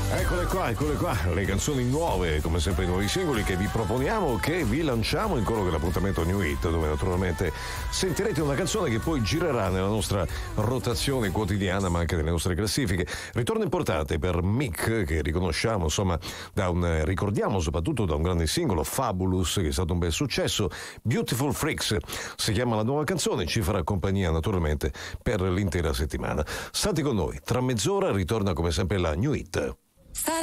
Eccole qua, le canzoni nuove, come sempre i nuovi singoli che vi proponiamo, che vi lanciamo in quello che è l'appuntamento New Hit, dove naturalmente sentirete una canzone che poi girerà nella nostra rotazione quotidiana, ma anche nelle nostre classifiche. Ritorno importante per Mick, che riconosciamo, insomma, ricordiamo soprattutto da un grande singolo, Fabulous, che è stato un bel successo. Beautiful Freaks si chiama la nuova canzone, ci farà compagnia naturalmente per l'intera settimana. State con noi, tra mezz'ora ritorna come sempre la New Hit.